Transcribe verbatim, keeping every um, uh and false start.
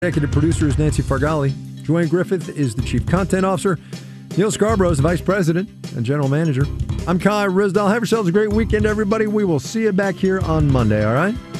Executive producer is Nancy Fargali. Joanne Griffith is the Chief Content Officer. Neil Scarborough is the Vice President and General Manager. I'm Kai Ryssdal. Have yourselves a great weekend, everybody. We will see you back here on Monday, all right?